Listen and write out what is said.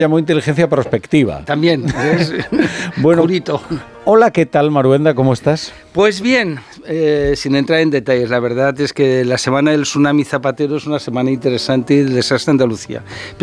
llamó inteligencia prospectiva. También, es bueno, purito. Hola, ¿qué tal, Maruenda? ¿Cómo estás? Pues bien, sin entrar en detalles, la verdad es que la semana del tsunami zapatero es una semana interesante y del desastre de Andalucía.